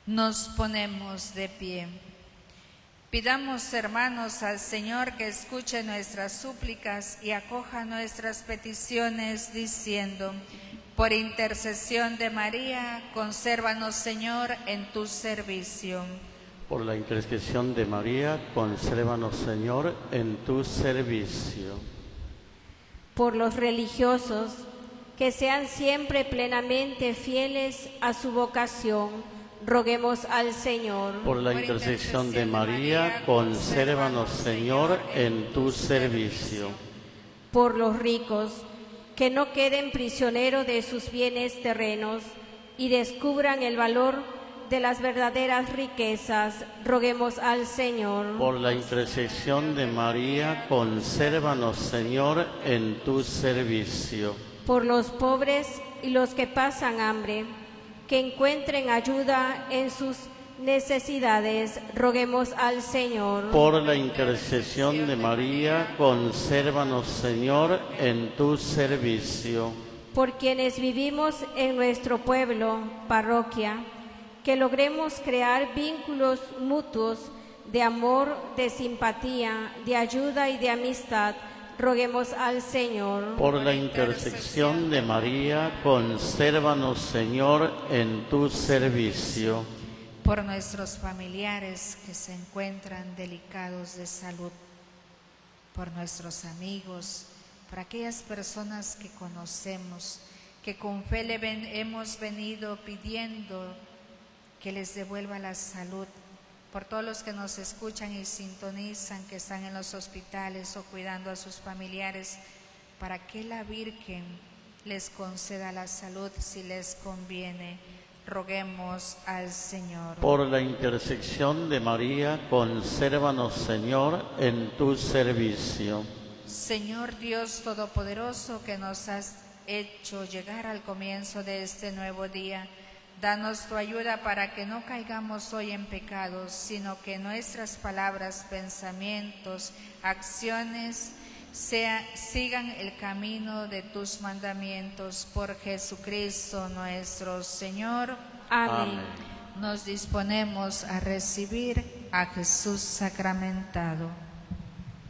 Nos ponemos de pie. Pidamos, hermanos, al Señor que escuche nuestras súplicas y acoja nuestras peticiones, diciendo: por intercesión de María, consérvanos, Señor, en tu servicio. Por la intercesión de María, consérvanos, Señor, en tu servicio. Por los religiosos, que sean siempre plenamente fieles a su vocación, roguemos al Señor. Por la intercesión de María, consérvanos, Señor, en tu servicio. Por los ricos, que no queden prisioneros de sus bienes terrenos y descubran el valor de las verdaderas riquezas, roguemos al Señor. Por la intercesión de María, consérvanos, Señor, en tu servicio. Por los pobres y los que pasan hambre, que encuentren ayuda en sus necesidades, roguemos al Señor. Por la intercesión de María, consérvanos, Señor, en tu servicio. Por quienes vivimos en nuestro pueblo, parroquia, que logremos crear vínculos mutuos de amor, de simpatía, de ayuda y de amistad, roguemos al Señor. Por la intercesión de María, consérvanos, Señor, en tu servicio. Por nuestros familiares que se encuentran delicados de salud, por nuestros amigos, por aquellas personas que conocemos, que con fe hemos venido pidiendo que les devuelva la salud, por todos los que nos escuchan y sintonizan, que están en los hospitales o cuidando a sus familiares, para que la Virgen les conceda la salud si les conviene. Roguemos al Señor. Por la intercesión de María, consérvanos, Señor, en tu servicio. Señor Dios Todopoderoso, que nos has hecho llegar al comienzo de este nuevo día, danos tu ayuda para que no caigamos hoy en pecados, sino que nuestras palabras, pensamientos, acciones sigan el camino de tus mandamientos. Por Jesucristo nuestro Señor. Amén. Nos disponemos a recibir a Jesús sacramentado.